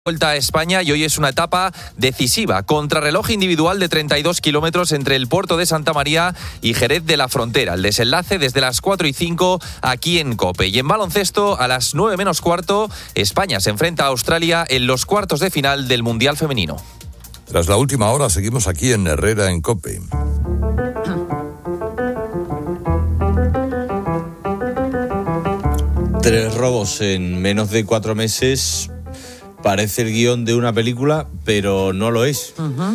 Vuelta a España y hoy es una etapa decisiva. Contrarreloj individual de 32 kilómetros entre el puerto de Santa María y Jerez de la Frontera. El desenlace desde las 4:05 aquí en COPE. Y en baloncesto, a las 9 menos cuarto, España se enfrenta a Australia en los cuartos de final del Mundial Femenino. Tras la última hora, seguimos aquí en Herrera en COPE. Tres robos en menos de 4 meses. Parece el guión de una película, pero no lo es.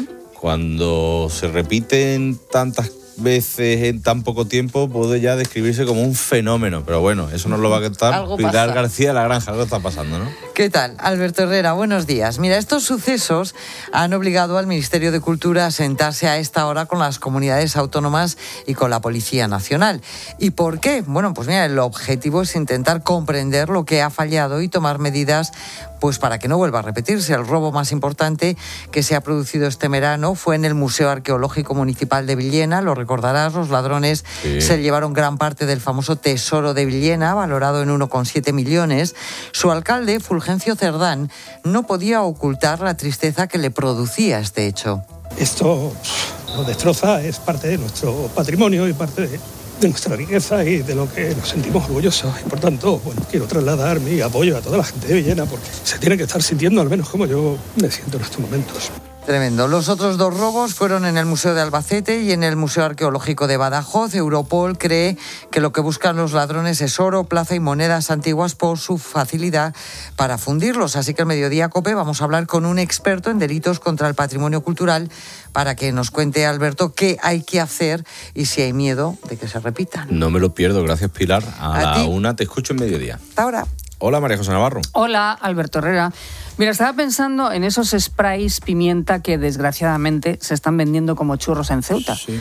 Cuando se repiten tantas veces en tan poco tiempo, puede ya describirse como un fenómeno. Pero bueno, eso nos lo va a contar Pilar García de la Granja. Algo está pasando, ¿no? ¿Qué tal? Alberto Herrera, buenos días. Mira, estos sucesos han obligado al Ministerio de Cultura a sentarse a esta hora con las comunidades autónomas y con la Policía Nacional. ¿Y por qué? Bueno, pues mira, el objetivo es intentar comprender lo que ha fallado y tomar medidas pues para que no vuelva a repetirse. El robo más importante que se ha producido este verano fue en el Museo Arqueológico Municipal de Villena. Lo recordarás, los ladrones se llevaron gran parte del famoso tesoro de Villena, valorado en 1,7 millones. Su alcalde, Fulgencio Cerdán, no podía ocultar la tristeza que le producía este hecho. Esto lo destroza, es parte de nuestro patrimonio y parte de nuestra riqueza y de lo que nos sentimos orgullosos. Y por tanto, bueno, quiero trasladar mi apoyo a toda la gente de Villena porque se tiene que estar sintiendo al menos como yo me siento en estos momentos. Tremendo. Los otros dos robos fueron en el Museo de Albacete y en el Museo Arqueológico de Badajoz. Europol cree que lo que buscan los ladrones es oro, plata y monedas antiguas por su facilidad para fundirlos. Así que el Mediodía COPE vamos a hablar con un experto en delitos contra el patrimonio cultural para que nos cuente, Alberto, qué hay que hacer y si hay miedo de que se repitan. No me lo pierdo. Gracias, Pilar. A la 1 te escucho en Mediodía. Hasta ahora. Hola, María José Navarro. Hola, Alberto Herrera. Mira, estaba pensando en esos sprays pimienta que desgraciadamente se están vendiendo como churros en Ceuta. Sí.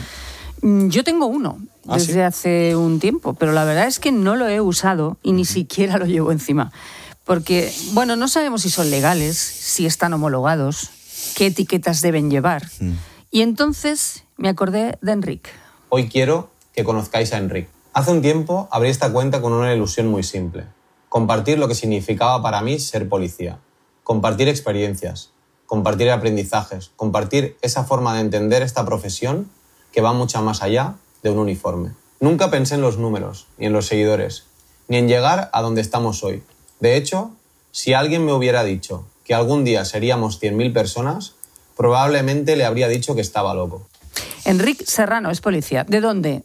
Yo tengo uno desde hace un tiempo, pero la verdad es que no lo he usado y ni siquiera lo llevo encima. Porque, bueno, no sabemos si son legales, si están homologados, qué etiquetas deben llevar. Y entonces me acordé de Enric. Hoy quiero que conozcáis a Enric. Hace un tiempo abrí esta cuenta con una ilusión muy simple. Compartir lo que significaba para mí ser policía. Compartir experiencias, compartir aprendizajes, compartir esa forma de entender esta profesión que va mucho más allá de un uniforme. Nunca pensé en los números, ni en los seguidores, ni en llegar a donde estamos hoy. De hecho, si alguien me hubiera dicho que algún día seríamos 100.000 personas, probablemente le habría dicho que estaba loco. Enric Serrano es policía. ¿De dónde?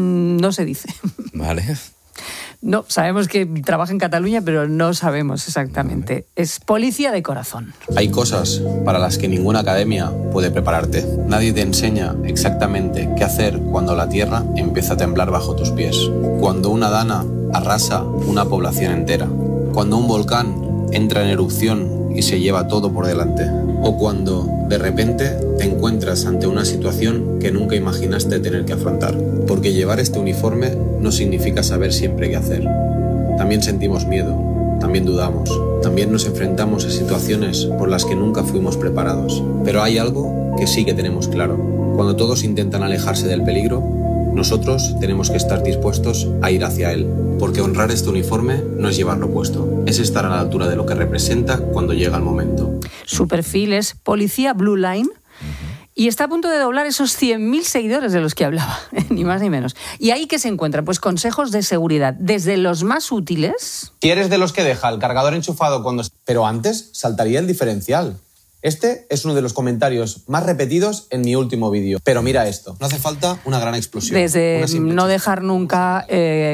No se dice. Vale. No, sabemos que trabaja en Cataluña, pero no sabemos exactamente. Es policía de corazón. Hay cosas para las que ninguna academia puede prepararte. Nadie te enseña exactamente qué hacer cuando la tierra empieza a temblar bajo tus pies. Cuando una dana arrasa una población entera. Cuando un volcán entra en erupción y se lleva todo por delante. O cuando, de repente, te encuentras ante una situación que nunca imaginaste tener que afrontar. Porque llevar este uniforme no significa saber siempre qué hacer. También sentimos miedo, también dudamos, también nos enfrentamos a situaciones por las que nunca fuimos preparados. Pero hay algo que sí que tenemos claro. Cuando todos intentan alejarse del peligro, nosotros tenemos que estar dispuestos a ir hacia él. Porque honrar este uniforme no es llevarlo puesto, es estar a la altura de lo que representa cuando llega el momento. Su perfil es Policía Blue Line y está a punto de doblar esos 100.000 seguidores de los que hablaba, ni más ni menos. ¿Y ahí qué se encuentra? Pues consejos de seguridad, desde los más útiles... Si eres de los que deja el cargador enchufado cuando... Pero antes saltaría el diferencial. Este es uno de los comentarios más repetidos en mi último vídeo. Pero mira esto, no hace falta una gran explosión. Desde no dejar nunca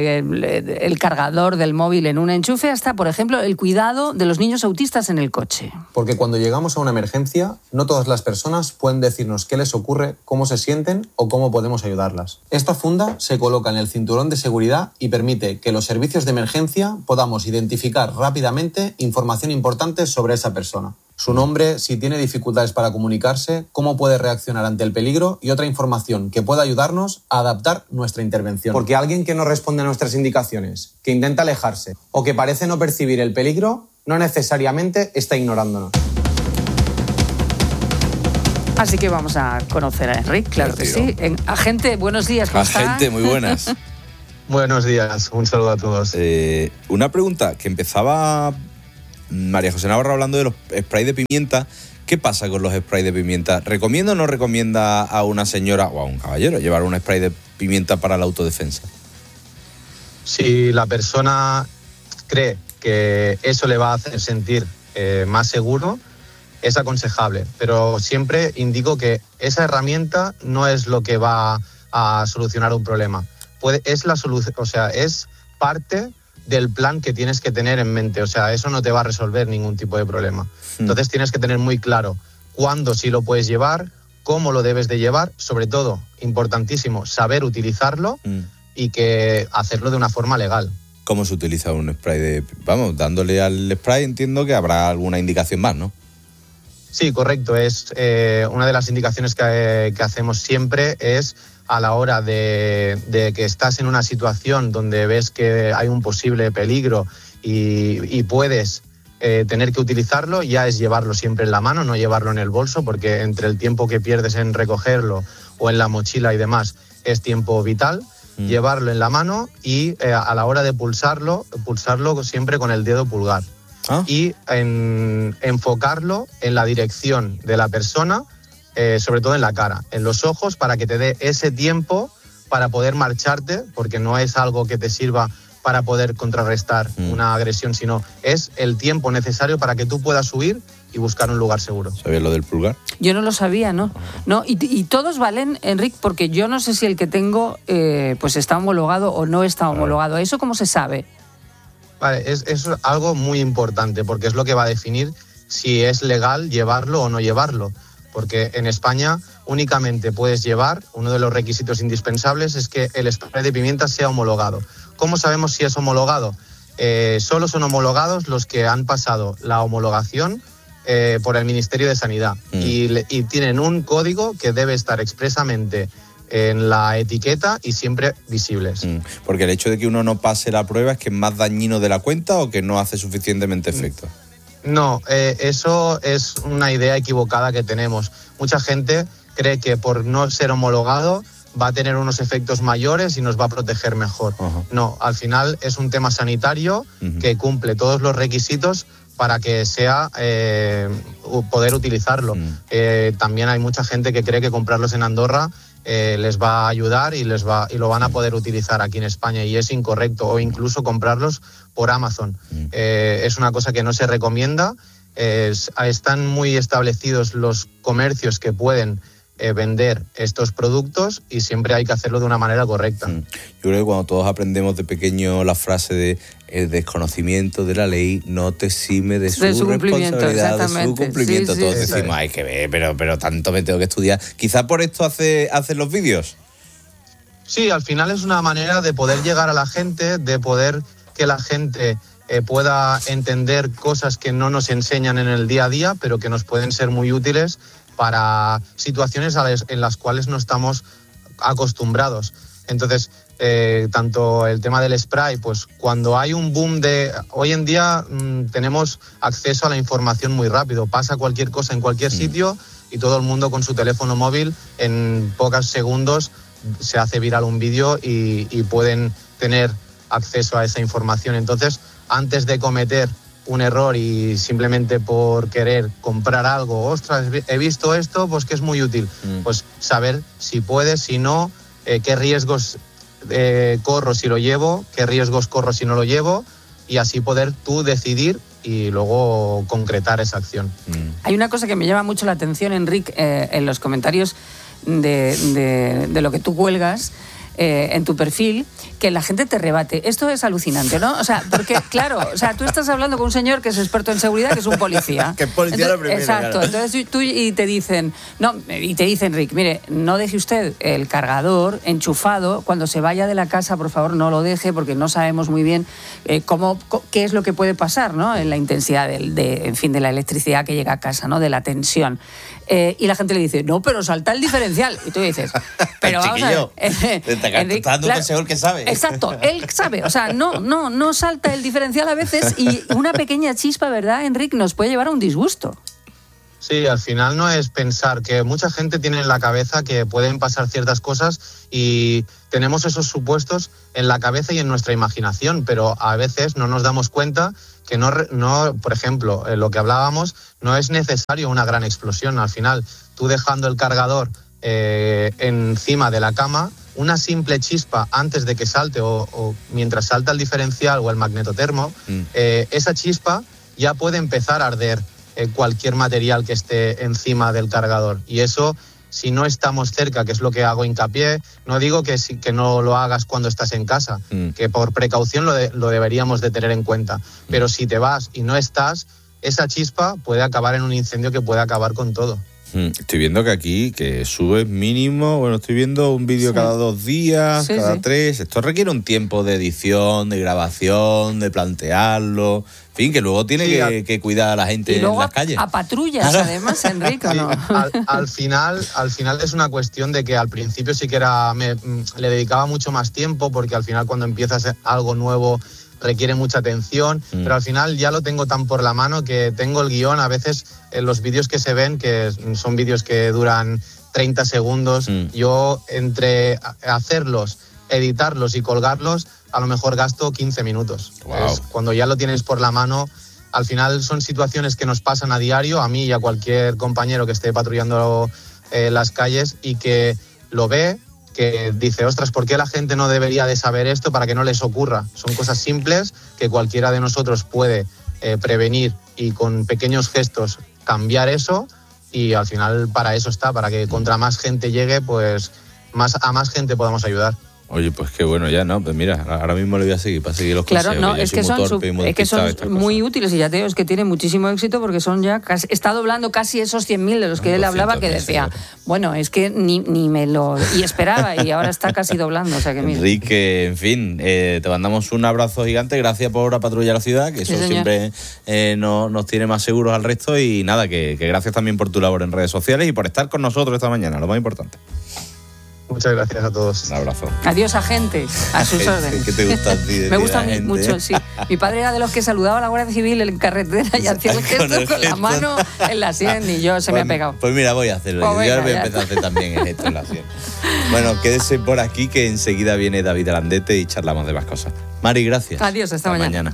el cargador del móvil en un enchufe hasta, por ejemplo, el cuidado de los niños autistas en el coche. Porque cuando llegamos a una emergencia, no todas las personas pueden decirnos qué les ocurre, cómo se sienten o cómo podemos ayudarlas. Esta funda se coloca en el cinturón de seguridad y permite que los servicios de emergencia podamos identificar rápidamente información importante sobre esa persona. Su nombre, si tiene dificultades para comunicarse, cómo puede reaccionar ante el peligro y otra información que pueda ayudarnos a adaptar nuestra intervención. Porque alguien que no responde a nuestras indicaciones, que intenta alejarse o que parece no percibir el peligro, no necesariamente está ignorándonos. Así que vamos a conocer a Enric, claro que sí. Agente, buenos días, ¿cómo está? Agente, muy buenas. Buenos días, un saludo a todos. Una pregunta que empezaba María José Navarro hablando de los sprays de pimienta. ¿Qué pasa con los sprays de pimienta? ¿Recomienda o no recomienda a una señora o a un caballero llevar un spray de pimienta para la autodefensa? Si la persona cree que eso le va a hacer sentir más seguro, es aconsejable. Pero siempre indico que esa herramienta no es lo que va a solucionar un problema. Es la solución, o sea, es parte del plan que tienes que tener en mente. O sea, eso no te va a resolver ningún tipo de problema. Entonces tienes que tener muy claro cuándo sí lo puedes llevar, cómo lo debes de llevar, sobre todo, importantísimo, saber utilizarlo y que hacerlo de una forma legal. ¿Cómo se utiliza un spray Vamos, dándole al spray entiendo que habrá alguna indicación más, ¿no? Sí, correcto. Es una de las indicaciones que hacemos siempre es a la hora de que estás en una situación donde ves que hay un posible peligro y puedes tener que utilizarlo, ya es llevarlo siempre en la mano, no llevarlo en el bolso, porque entre el tiempo que pierdes en recogerlo o en la mochila y demás es tiempo vital. Llevarlo en la mano y a la hora de pulsarlo siempre con el dedo pulgar. Y enfocarlo en la dirección de la persona, sobre todo en la cara, en los ojos, para que te dé ese tiempo para poder marcharte, porque no es algo que te sirva para poder contrarrestar una agresión, sino es el tiempo necesario para que tú puedas huir y buscar un lugar seguro. ¿Sabías lo del pulgar? Yo no lo sabía, ¿no? No, y todos valen, Enric, porque yo no sé si el que tengo pues está homologado o no está homologado. ¿Eso cómo se sabe? Vale, es algo muy importante, porque es lo que va a definir si es legal llevarlo o no llevarlo. Porque en España únicamente puedes llevar, uno de los requisitos indispensables es que el spray de pimienta sea homologado. ¿Cómo sabemos si es homologado? Solo son homologados los que han pasado la homologación por el Ministerio de Sanidad y tienen un código que debe estar expresamente en la etiqueta y siempre visibles. Porque el hecho de que uno no pase la prueba es que es más dañino de la cuenta o que no hace suficientemente efecto. No, eso es una idea equivocada que tenemos. Mucha gente cree que por no ser homologado va a tener unos efectos mayores y nos va a proteger mejor. No, al final es un tema sanitario que cumple todos los requisitos para que sea poder utilizarlo. También hay mucha gente que cree que comprarlos en Andorra les va a ayudar y lo van a poder utilizar aquí en España, y es incorrecto, o incluso comprarlos por Amazon. Es una cosa que no se recomienda. Están muy establecidos los comercios que pueden vender estos productos y siempre hay que hacerlo de una manera correcta. Yo creo que cuando todos aprendemos de pequeño la frase de el desconocimiento de la ley no te exime de su responsabilidad, de su cumplimiento. Todos decimos, hay que ver, pero tanto me tengo que estudiar. Quizá por esto hacen los vídeos. Sí, al final es una manera de poder llegar a la gente, de poder que la gente pueda entender cosas que no nos enseñan en el día a día, pero que nos pueden ser muy útiles para situaciones en las cuales no estamos acostumbrados. Entonces, tanto el tema del spray, pues cuando hay un boom hoy en día tenemos acceso a la información muy rápido, pasa cualquier cosa en cualquier sitio y todo el mundo con su teléfono móvil en pocos segundos se hace viral un vídeo y pueden tener acceso a esa información. Entonces, antes de cometer un error y simplemente por querer comprar algo, ostras, he visto esto, pues que es muy útil. Pues saber si puedes, si no, qué riesgos corro si lo llevo, qué riesgos corro si no lo llevo, y así poder tú decidir y luego concretar esa acción. Hay una cosa que me llama mucho la atención, Enric, en los comentarios de lo que tú cuelgas en tu perfil, que la gente te rebate. Esto es alucinante, ¿no? O sea, porque, claro, o sea, tú estás hablando con un señor que es experto en seguridad, que es un policía. Que es policía lo primero. Exacto. Claro. Entonces tú y te dicen, Enric, mire, no deje usted el cargador enchufado. Cuando se vaya de la casa, por favor, no lo deje, porque no sabemos muy bien qué es lo que puede pasar, ¿no? En la intensidad de la electricidad que llega a casa, ¿no? De la tensión. Y la gente le dice, no, pero salta el diferencial. Y tú dices, pero vamos a ver. Te está dando un consejo que sabe. Exacto, él sabe. O sea, no salta el diferencial a veces, y una pequeña chispa, ¿verdad, Enric? Nos puede llevar a un disgusto. Sí, al final no es pensar, que mucha gente tiene en la cabeza que pueden pasar ciertas cosas y tenemos esos supuestos en la cabeza y en nuestra imaginación, pero a veces no nos damos cuenta que no, por ejemplo, lo que hablábamos, no es necesario una gran explosión. Al final, tú dejando el cargador encima de la cama, una simple chispa antes de que salte o mientras salta el diferencial o el magnetotermo, esa chispa ya puede empezar a arder cualquier material que esté encima del cargador. Y eso, si no estamos cerca, que es lo que hago hincapié, no digo que no lo hagas cuando estás en casa, que por precaución lo deberíamos de tener en cuenta. Pero si te vas y no estás, esa chispa puede acabar en un incendio que puede acabar con todo. Estoy viendo que aquí, que subes mínimo, bueno, estoy viendo un vídeo cada 2 días, cada 3. Esto requiere un tiempo de edición, de grabación, de plantearlo. En fin, que luego tiene que cuidar a la gente en las calles. A patrullas, además, Enrique, ¿no? Al final es una cuestión de que al principio sí que le dedicaba mucho más tiempo, porque al final cuando empiezas algo nuevo requiere mucha atención, pero al final ya lo tengo tan por la mano que tengo el guión. A veces en los vídeos que se ven, que son vídeos que duran 30 segundos, yo entre hacerlos, editarlos y colgarlos, a lo mejor gasto 15 minutos. Wow. Cuando ya lo tienes por la mano, al final son situaciones que nos pasan a diario, a mí y a cualquier compañero que esté patrullando las calles y que lo ve, que dice, ostras, ¿por qué la gente no debería de saber esto para que no les ocurra? Son cosas simples que cualquiera de nosotros puede prevenir y con pequeños gestos cambiar eso, y al final para eso está, para que contra más gente llegue, pues a más gente podamos ayudar. Oye, pues qué bueno, ya no, pues mira, ahora mismo le voy a seguir para seguir los consejos. Claro, no, es que son muy útiles, y ya te digo, es que tiene muchísimo éxito, porque son ya está doblando casi esos 100.000 de los que él hablaba, que decía, bueno, es que ni me lo y esperaba, y ahora está casi doblando, o sea que mira. Enrique, en fin, te mandamos un abrazo gigante, gracias por patrullar la ciudad, que eso siempre nos tiene más seguros al resto, y nada, que gracias también por tu labor en redes sociales y por estar con nosotros esta mañana, lo más importante. Muchas gracias a todos. Un abrazo. Adiós, agentes, a sus órdenes. ¿Qué te gusta a ti? Me gusta a mí mucho, sí. Mi padre era de los que saludaba a la Guardia Civil en carretera y hacía el gesto con la mano en la sien, y yo me ha pegado. Pues mira, voy a hacerlo. Yo ahora voy a empezar a hacer también el gesto en la sien. Bueno, quédese por aquí, que enseguida viene David Alandete y charlamos de más cosas. Mari, gracias. Adiós, hasta mañana.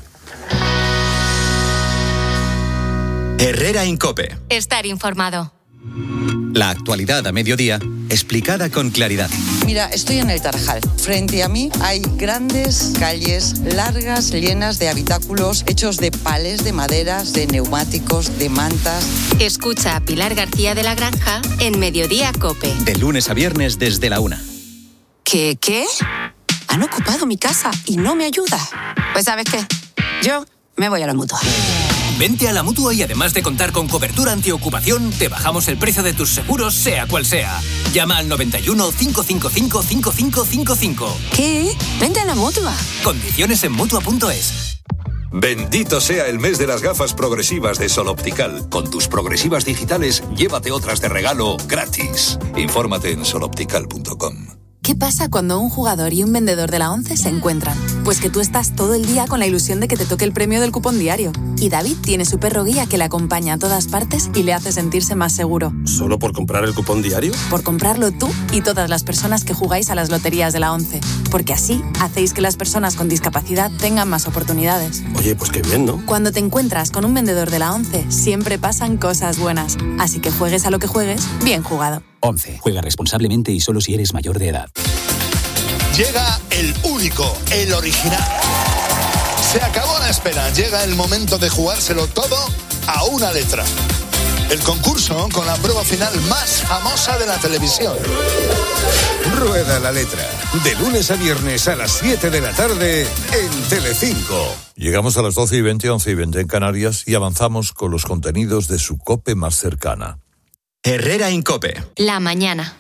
Herrera en COPE. Estar informado. La actualidad a mediodía, explicada con claridad. Mira, estoy en el Tarajal. Frente a mí hay grandes calles largas, llenas de habitáculos hechos de palés de maderas, de neumáticos, de mantas. Escucha a Pilar García de la Granja en Mediodía COPE. De lunes a viernes desde la 1. ¿Qué? Han ocupado mi casa y no me ayuda. Pues ¿sabes qué? Yo me voy a la Mutua. Vente a la Mutua y además de contar con cobertura antiocupación, te bajamos el precio de tus seguros, sea cual sea. Llama al 91 555 5555. ¿Qué? Vente a la Mutua. Condiciones en Mutua.es. Bendito sea el mes de las gafas progresivas de Sol Optical. Con tus progresivas digitales, llévate otras de regalo gratis. Infórmate en soloptical.com. ¿Qué pasa cuando un jugador y un vendedor de la ONCE se encuentran? Pues que tú estás todo el día con la ilusión de que te toque el premio del cupón diario. Y David tiene su perro guía que le acompaña a todas partes y le hace sentirse más seguro. ¿Solo por comprar el cupón diario? Por comprarlo tú y todas las personas que jugáis a las loterías de la ONCE. Porque así hacéis que las personas con discapacidad tengan más oportunidades. Oye, pues qué bien, ¿no? Cuando te encuentras con un vendedor de la ONCE, siempre pasan cosas buenas. Así que juegues a lo que juegues, bien jugado. 11. Juega responsablemente y solo si eres mayor de edad. Llega el único, el original. Se acabó la espera. Llega el momento de jugárselo todo a una letra. El concurso con la prueba final más famosa de la televisión. Rueda la letra. De lunes a viernes a las 7 de la tarde en Telecinco. Llegamos a las 12:20, 11:20 en Canarias y avanzamos con los contenidos de su COPE más cercana. Herrera en COPE. La mañana.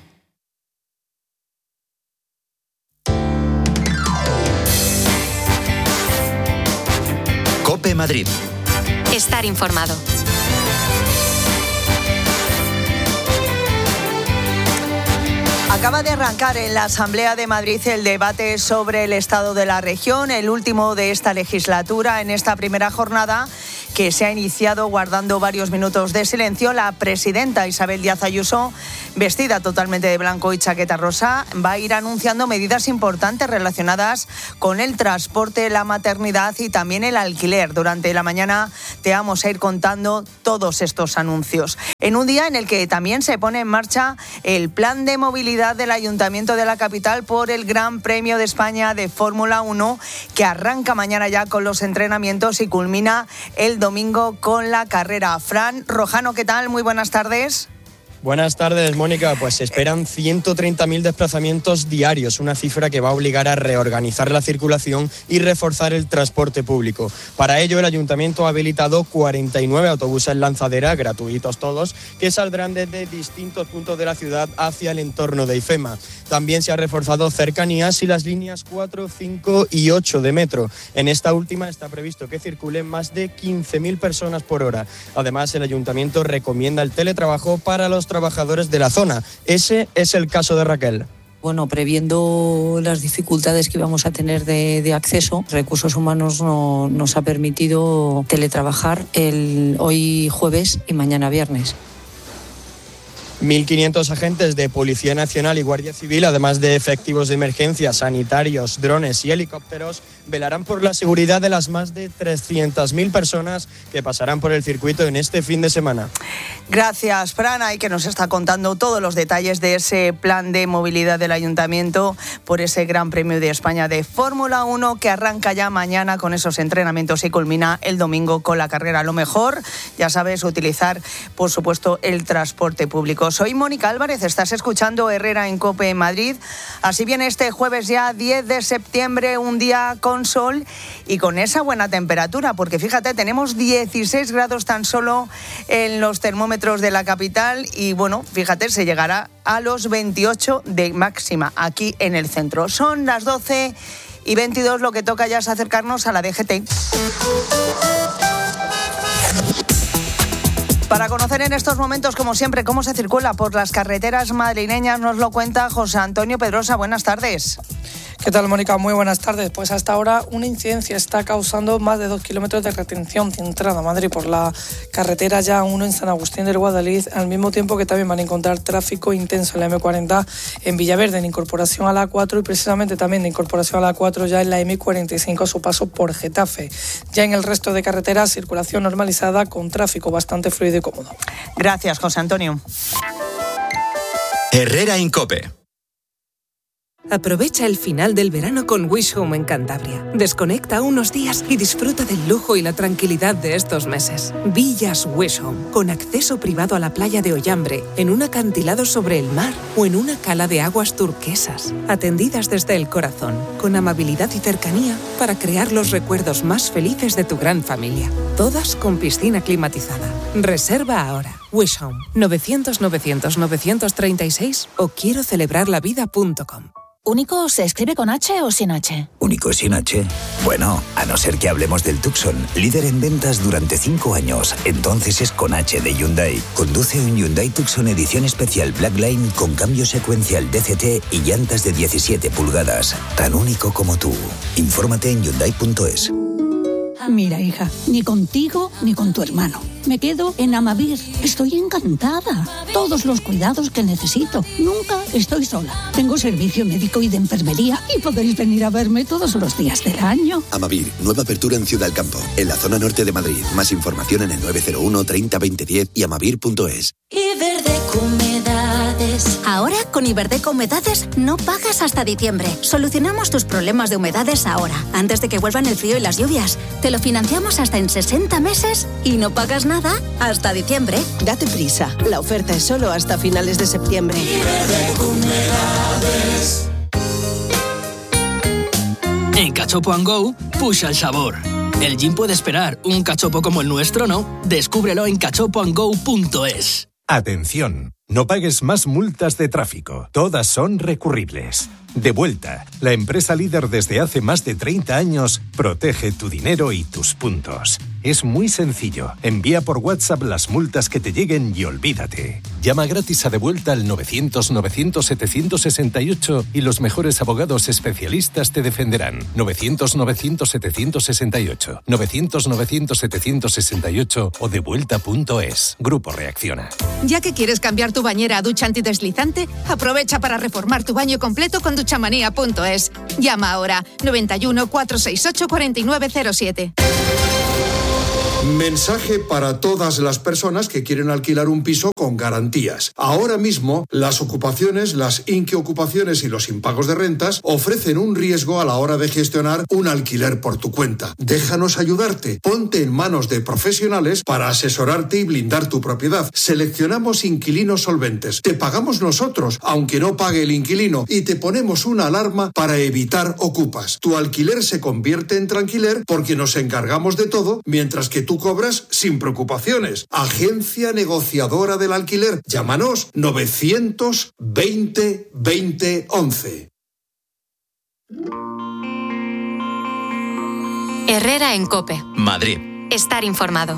COPE Madrid. Estar informado. Acaba de arrancar en la Asamblea de Madrid el debate sobre el estado de la región, el último de esta legislatura. En esta primera jornada que se ha iniciado guardando varios minutos de silencio. La presidenta Isabel Díaz Ayuso, vestida totalmente de blanco y chaqueta rosa, va a ir anunciando medidas importantes relacionadas con el transporte, la maternidad y también el alquiler. Durante la mañana te vamos a ir contando todos estos anuncios. En un día en el que también se pone en marcha el plan de movilidad del Ayuntamiento de la capital por el Gran Premio de España de Fórmula 1, que arranca mañana ya con los entrenamientos y culmina el domingo con la carrera. Fran Rojano, ¿qué tal? Muy buenas tardes. Buenas tardes, Mónica. Pues se esperan 130.000 desplazamientos diarios, una cifra que va a obligar a reorganizar la circulación y reforzar el transporte público. Para ello, el Ayuntamiento ha habilitado 49 autobuses lanzadera, gratuitos todos, que saldrán desde distintos puntos de la ciudad hacia el entorno de IFEMA. También se ha reforzado cercanías y las líneas 4, 5 y 8 de metro. En esta última está previsto que circulen más de 15.000 personas por hora. Además, el Ayuntamiento recomienda el teletrabajo para los trabajadores de la zona. Ese es el caso de Raquel. Bueno, previendo las dificultades que íbamos a tener de acceso, Recursos Humanos nos ha permitido teletrabajar hoy jueves y mañana viernes. 1.500 agentes de Policía Nacional y Guardia Civil, además de efectivos de emergencia, sanitarios, drones y helicópteros, velarán por la seguridad de las más de 300.000 personas que pasarán por el circuito en este fin de semana. Gracias, Fran, y que nos está contando todos los detalles de ese plan de movilidad del Ayuntamiento por ese Gran Premio de España de Fórmula 1 que arranca ya mañana con esos entrenamientos y culmina el domingo con la carrera. Lo mejor, ya sabes, utilizar, por supuesto, el transporte público. Soy Mónica Álvarez, estás escuchando Herrera en COPE en Madrid. Así viene este jueves ya 10 de septiembre, un día con sol y con esa buena temperatura, porque fíjate, tenemos 16 grados tan solo en los termómetros de la capital y bueno, fíjate, se llegará a los 28 de máxima aquí en el centro. Son las 12:22, lo que toca ya es acercarnos a la DGT. Para conocer en estos momentos, como siempre, cómo se circula por las carreteras madrileñas, nos lo cuenta José Antonio Pedrosa. Buenas tardes. ¿Qué tal, Mónica? Muy buenas tardes. Pues hasta ahora una incidencia está causando más de 2 kilómetros de retención de entrada a Madrid por la carretera ya 1 en San Agustín del Guadalís, al mismo tiempo que también van a encontrar tráfico intenso en la M40 en Villaverde, en incorporación a la A4 y precisamente también de incorporación a la A4 ya en la M45 a su paso por Getafe. Ya en el resto de carreteras, circulación normalizada con tráfico bastante fluido y cómodo. Gracias, José Antonio. Herrera en COPE. Aprovecha el final del verano con Wish Home en Cantabria. Desconecta unos días y disfruta del lujo y la tranquilidad de estos meses. Villas Wish Home, con acceso privado a la playa de Ollambre, en un acantilado sobre el mar o en una cala de aguas turquesas. Atendidas desde el corazón, con amabilidad y cercanía para crear los recuerdos más felices de tu gran familia. Todas con piscina climatizada. Reserva ahora. Wish Home, 900-900-936 o quiero celebrarlavida.com. ¿Único se escribe con H o sin H? ¿Único sin H? Bueno, a no ser que hablemos del Tucson, líder en ventas durante 5 años. Entonces es con H de Hyundai. Conduce un Hyundai Tucson edición especial Blackline con cambio secuencial DCT y llantas de 17 pulgadas. Tan único como tú. Infórmate en Hyundai.es. Mira, hija, ni contigo ni con tu hermano. Me quedo en Amavir. Estoy encantada. Todos los cuidados que necesito. Nunca estoy sola. Tengo servicio médico y de enfermería y podéis venir a verme todos los días del año. Amavir, nueva apertura en Ciudad del Campo, en la zona norte de Madrid. Más información en el 901 30 20 10 y amavir.es. Iberdeco Humedades. Ahora con Iberdeco Humedades no pagas hasta diciembre. Solucionamos tus problemas de humedades ahora, antes de que vuelvan el frío y las lluvias. Te lo financiamos hasta en 60 meses y no pagas nada hasta diciembre. Date prisa, la oferta es solo hasta finales de septiembre. Iberdeco Humedades. En Cachopo & Go, push el sabor. El gin puede esperar, un cachopo como el nuestro no. Descúbrelo en cachopoandgo.es. Atención, No pagues más multas de tráfico. Todas son recurribles. Devuelta, la empresa líder desde hace más de 30 años, protege tu dinero y tus puntos. Es muy sencillo. Envía por WhatsApp las multas que te lleguen y olvídate. Llama gratis a Devuelta al 900-900-768 y los mejores abogados especialistas te defenderán. 900-900-768. 900-900-768 o devuelta.es. Grupo Reacciona. Ya que quieres cambiar tu bañera a ducha antideslizante, aprovecha para reformar tu baño completo con duchamanía.es. Llama ahora 91 468 4907. Mensaje para todas las personas que quieren alquilar un piso con garantías. Ahora mismo, las ocupaciones, las inquiocupaciones y los impagos de rentas ofrecen un riesgo a la hora de gestionar un alquiler por tu cuenta. Déjanos ayudarte. Ponte en manos de profesionales para asesorarte y blindar tu propiedad. Seleccionamos inquilinos solventes. Te pagamos nosotros, aunque no pague el inquilino, y te ponemos una alarma para evitar ocupas. Tu alquiler se convierte en tranquiler porque nos encargamos de todo, mientras que tú cobras sin preocupaciones. Agencia negociadora del alquiler. Llámanos 920 20 11. Herrera en COPE. Madrid. Estar informado.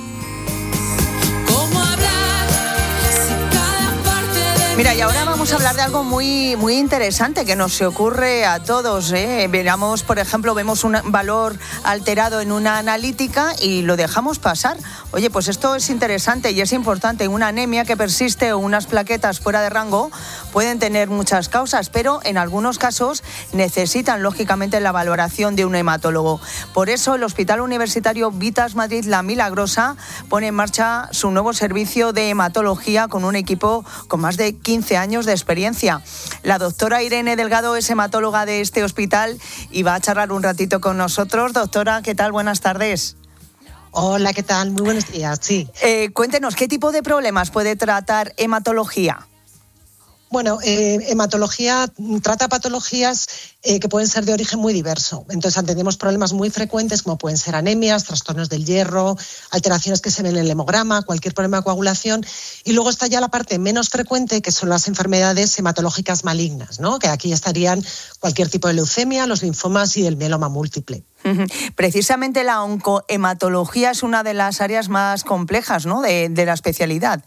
Mira, y ahora vamos a hablar de algo muy, muy interesante que nos ocurre a todos, ¿eh? Veamos, por ejemplo, vemos un valor alterado en una analítica y lo dejamos pasar. Oye, pues esto es interesante y es importante. Una anemia que persiste o unas plaquetas fuera de rango pueden tener muchas causas, pero en algunos casos necesitan, lógicamente, la valoración de un hematólogo. Por eso, el Hospital Universitario Vitas Madrid La Milagrosa pone en marcha su nuevo servicio de hematología con un equipo con más de 15 años de experiencia. La doctora Irene Delgado es hematóloga de este hospital y va a charlar un ratito con nosotros. Doctora, ¿qué tal? Buenas tardes. Hola, ¿qué tal? Muy buenos días, sí. Cuéntenos, ¿qué tipo de problemas puede tratar hematología? Bueno, hematología trata patologías que pueden ser de origen muy diverso. Entonces atendemos problemas muy frecuentes como pueden ser anemias, trastornos del hierro, alteraciones que se ven en el hemograma, cualquier problema de coagulación. Y luego está ya la parte menos frecuente, que son las enfermedades hematológicas malignas, ¿no? Que aquí estarían cualquier tipo de leucemia, los linfomas y el mieloma múltiple. Precisamente la oncohematología es una de las áreas más complejas, ¿no?, de la especialidad.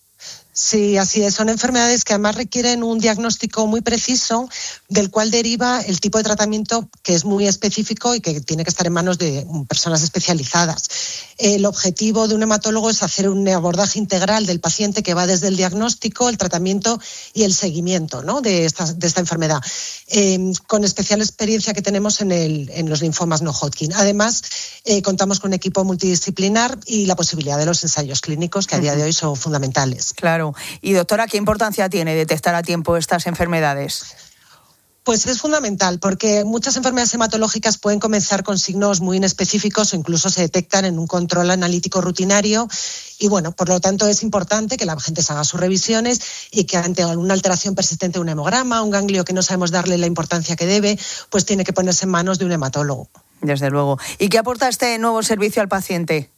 Sí, así es. Son enfermedades que además requieren un diagnóstico muy preciso, del cual deriva el tipo de tratamiento que es muy específico y que tiene que estar en manos de personas especializadas. El objetivo de un hematólogo es hacer un abordaje integral del paciente que va desde el diagnóstico, el tratamiento y el seguimiento, ¿no?, de esta enfermedad, con especial experiencia que tenemos en los linfomas no Hodgkin. Además, contamos con un equipo multidisciplinar y la posibilidad de los ensayos clínicos, que a día de hoy son fundamentales. Claro. Y doctora, ¿qué importancia tiene detectar a tiempo estas enfermedades? Pues es fundamental, porque muchas enfermedades hematológicas pueden comenzar con signos muy inespecíficos o incluso se detectan en un control analítico rutinario. Y bueno, por lo tanto es importante que la gente se haga sus revisiones y que ante una alteración persistente de un hemograma, un ganglio que no sabemos darle la importancia que debe, pues tiene que ponerse en manos de un hematólogo. Desde luego. ¿Y qué aporta este nuevo servicio al paciente?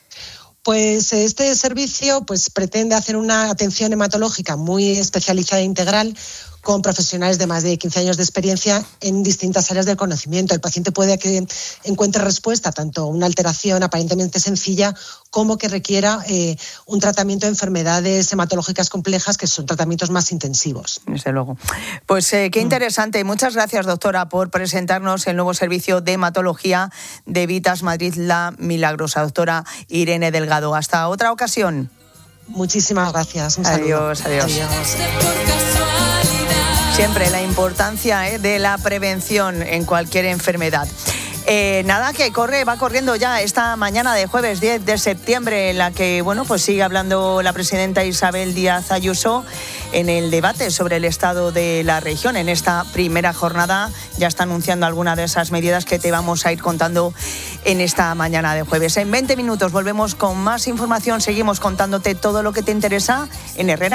Pues este servicio pretende hacer una atención hematológica muy especializada e integral con profesionales de más de 15 años de experiencia en distintas áreas del conocimiento. El paciente puede que encuentre respuesta tanto a una alteración aparentemente sencilla como que requiera un tratamiento de enfermedades hematológicas complejas, que son tratamientos más intensivos. Desde luego. Pues qué interesante. Muchas gracias, doctora, por presentarnos el nuevo servicio de hematología de Vitas Madrid La Milagrosa. Doctora Irene Delgado. Hasta otra ocasión. Muchísimas gracias. Un adiós, saludo. Adiós. Siempre la importancia de la prevención en cualquier enfermedad. Nada, que va corriendo ya esta mañana de jueves 10 de septiembre, en la que sigue hablando la presidenta Isabel Díaz Ayuso en el debate sobre el estado de la región. En esta primera jornada ya está anunciando alguna de esas medidas que te vamos a ir contando en esta mañana de jueves. En 20 minutos volvemos con más información, seguimos contándote todo lo que te interesa en Herrera.